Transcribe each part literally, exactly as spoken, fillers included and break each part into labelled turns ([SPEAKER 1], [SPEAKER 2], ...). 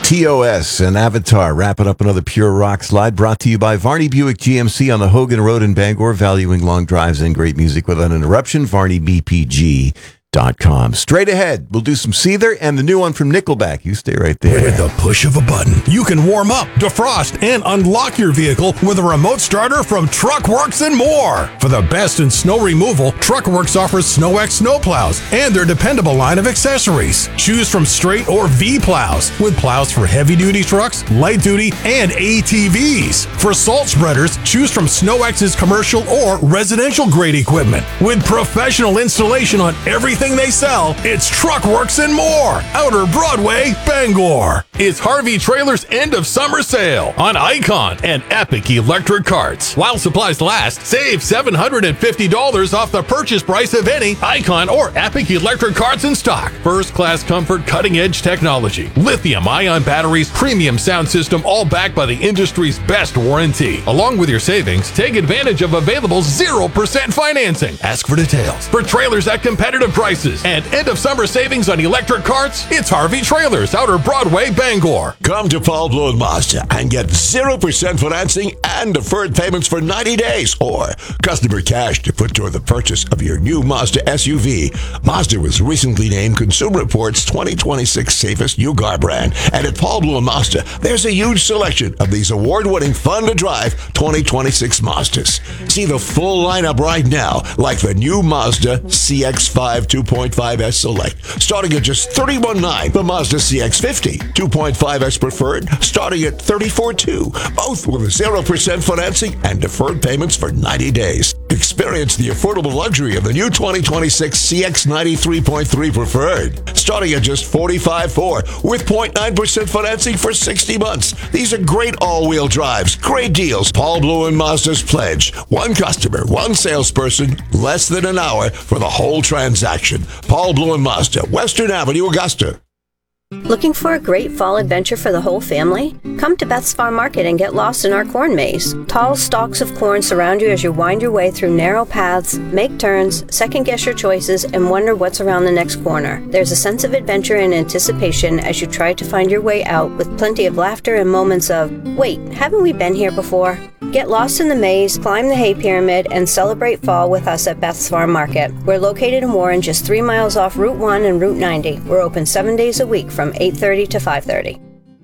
[SPEAKER 1] T O S and Avatar wrapping up another Pure Rock slide brought to you by Varney Buick G M C on the Hogan Road in Bangor, valuing long drives and great music without interruption. Varney B P G dot com. Straight ahead, we'll do some Seether and the new one from Nickelback. You stay right there.
[SPEAKER 2] With the push of a button, you can warm up, defrost, and unlock your vehicle with a remote starter from TruckWorks and more. For the best in snow removal, TruckWorks offers SnowX snowplows and their dependable line of accessories. Choose from straight or V plows, with plows for heavy-duty trucks, light-duty, and A T Vs. For salt spreaders, choose from SnowX's commercial or residential-grade equipment. With professional installation on everything they sell, it's TruckWorks and more. Outer Broadway, Bangor. It's Harvey Trailers' end of summer sale on Icon and Epic Electric Carts. While supplies last, save seven hundred fifty dollars off the purchase price of any Icon or Epic Electric Carts in stock. First-class comfort, cutting-edge technology, lithium-ion batteries, premium sound system, all backed by the industry's best warranty. Along with your savings, take advantage of available zero percent financing. Ask for details. For trailers at competitive prices and end of summer savings on electric carts, it's Harvey Trailers, Outer Broadway, Bangor.
[SPEAKER 3] Come to Paul Blue and Mazda and get zero percent financing and deferred payments for ninety days, or customer cash to put toward the purchase of your new Mazda S U V. Mazda was recently named Consumer Reports twenty twenty-six Safest New Car Brand, and at Paul Blue and Mazda, there's a huge selection of these award-winning, fun-to-drive twenty twenty-six Mazdas. See the full lineup right now, like the new Mazda C X five two point five S Select, starting at just thirty-one nine. The Mazda C X fifty two point five S Preferred, starting at thirty-four two. Both with zero percent financing and deferred payments for ninety days. Experience the affordable luxury of the new twenty twenty-six C X ninety-three point three Preferred, starting at just forty-five four with zero point nine percent financing for sixty months. These are great all-wheel drives, great deals. Paul Blue and Mazda's pledge: one customer, one salesperson, less than an hour for the whole transaction. Paul Blue and Mazda, Western Avenue, Augusta.
[SPEAKER 4] Looking for a great fall adventure for the whole family? Come to Beth's Farm Market and get lost in our corn maze. Tall stalks of corn surround you as you wind your way through narrow paths, make turns, second-guess your choices, and wonder what's around the next corner. There's a sense of adventure and anticipation as you try to find your way out, with plenty of laughter and moments of, wait, haven't we been here before? Get lost in the maze, climb the hay pyramid, and celebrate fall with us at Beth's Farm Market. We're located in Warren, just three miles off Route one and Route ninety. We're open seven days a week from eight thirty to five thirty.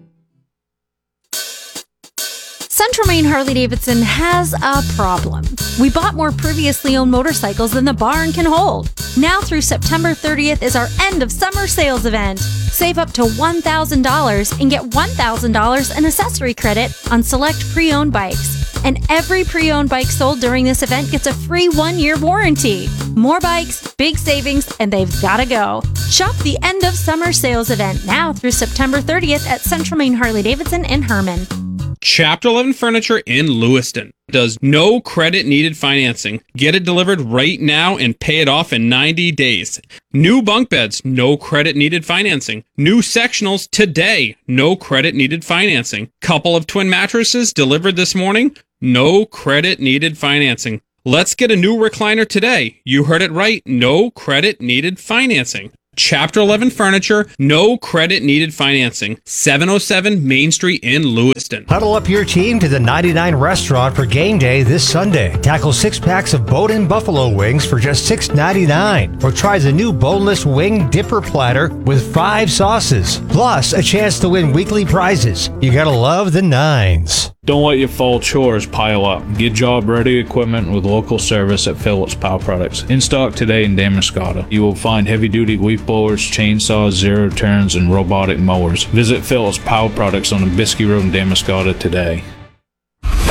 [SPEAKER 5] Central Maine Harley-Davidson has a problem. We bought more previously owned motorcycles than the barn can hold. Now through September thirtieth is our end of summer sales event. Save up to one thousand dollars and get one thousand dollars in accessory credit on select pre-owned bikes. And every pre-owned bike sold during this event gets a free one-year warranty. More bikes, big savings, and they've got to go. Shop the end of summer sales event now through September thirtieth at Central Maine Harley-Davidson in Herman.
[SPEAKER 6] Chapter eleven Furniture in Lewiston does no credit needed financing. Get it delivered right now and pay it off in ninety days. New bunk beds, no credit needed financing. New sectionals today, no credit needed financing. Couple of twin mattresses delivered this morning, no credit needed financing. Let's get a new recliner today. You heard it right, no credit needed financing. Chapter eleven Furniture, no credit needed financing. seven oh seven Main Street in Lewiston.
[SPEAKER 7] Huddle up your team to the ninety-nine restaurant for game day this Sunday. Tackle six packs of Bowden Buffalo wings for just six ninety-nine. Or try the new boneless wing dipper platter with five sauces. Plus, a chance to win weekly prizes. You gotta love the nines.
[SPEAKER 8] Don't let your fall chores pile up. Get job-ready equipment with local service at Phillips Power Products. In stock today in Damariscotta. You will find heavy-duty leaf blowers, chainsaws, zero turns, and robotic mowers. Visit Phillips Power Products on the Biskie Road in Damariscotta today.